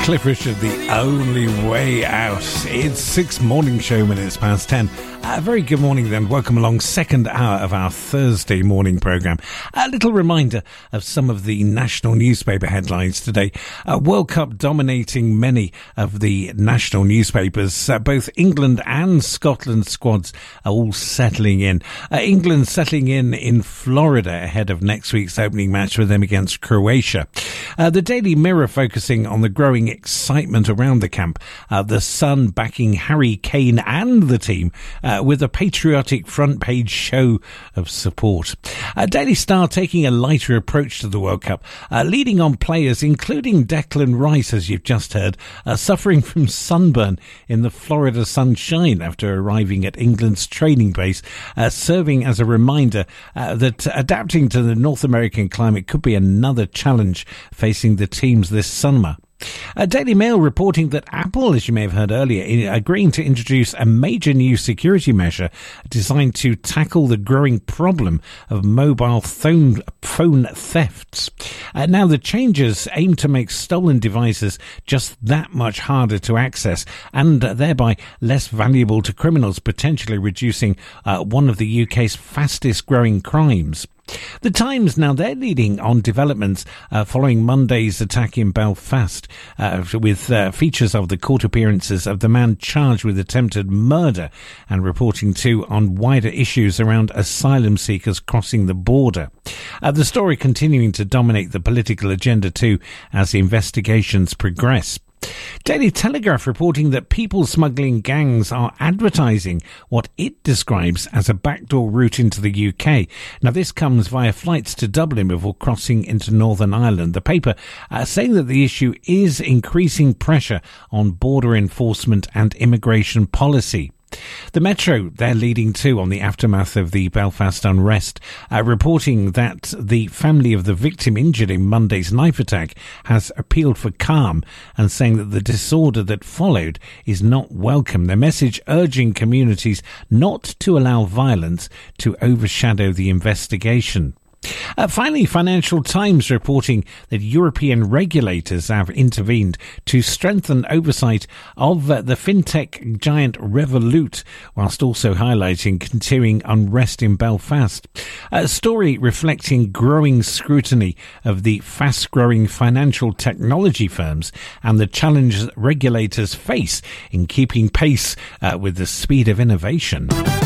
Cliff Richard, The Only Way Out. It's 6 morning show minutes past 10. A very good morning then. Welcome along. Second hour of our Thursday morning programme. A little reminder of some of the national newspaper headlines today. World Cup dominating many of the national newspapers. Both England and Scotland squads are all settling in. England settling in Florida ahead of next week's opening match with them against Croatia. The Daily Mirror focusing on the growing excitement around the camp. The Sun backing Harry Kane and the team with a patriotic front page show of support. Daily Star taking a lighter approach to the World Cup, leading on players including Declan Rice, as you've just heard, suffering from sunburn in the Florida sunshine after arriving at England's training base, serving as a reminder that adapting to the North American climate could be another challenge facing the teams this summer. Daily Mail reporting that Apple, as you may have heard earlier, agreeing to introduce a major new security measure designed to tackle the growing problem of mobile phone thefts. Now, the changes aim to make stolen devices just that much harder to access and thereby less valuable to criminals, potentially reducing one of the UK's fastest growing crimes. The Times now, they're leading on developments following Monday's attack in Belfast with features of the court appearances of the man charged with attempted murder and reporting too on wider issues around asylum seekers crossing the border. The story continuing to dominate the political agenda too as the investigations progress. Daily Telegraph reporting that people smuggling gangs are advertising what it describes as a backdoor route into the UK. Now, this comes via flights to Dublin before crossing into Northern Ireland. The paper saying that the issue is increasing pressure on border enforcement and immigration policy. The Metro, they're leading too on the aftermath of the Belfast unrest, reporting that the family of the victim injured in Monday's knife attack has appealed for calm and saying that the disorder that followed is not welcome. Their message urging communities not to allow violence to overshadow the investigation. Finally, Financial Times reporting that European regulators have intervened to strengthen oversight of the fintech giant Revolut, whilst also highlighting continuing unrest in Belfast. A story reflecting growing scrutiny of the fast-growing financial technology firms and the challenge that regulators face in keeping pace with the speed of innovation.